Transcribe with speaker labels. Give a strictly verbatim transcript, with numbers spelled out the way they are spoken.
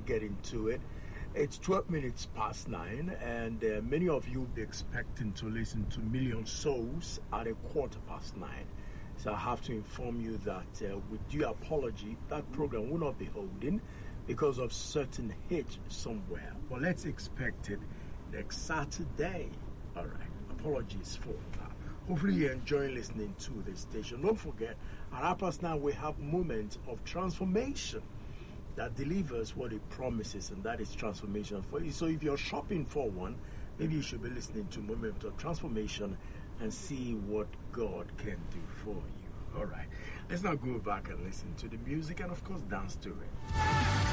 Speaker 1: get into it. It's twelve minutes past nine, and uh, many of you will be expecting to listen to Million Souls at a quarter past nine. So I have to inform you that uh, with due apology, that program will not be holding because of certain hitch somewhere. But let's expect it next Saturday. All right. Apologies for that. Hopefully you're enjoying listening to this station. Don't forget, at our past now we have moments of transformation that delivers what it promises, and that is transformation for you. So if you're shopping for one, maybe you should be listening to Moment of Transformation and see what God can do for you. All right. Let's now go back and listen to the music and, of course, dance to it.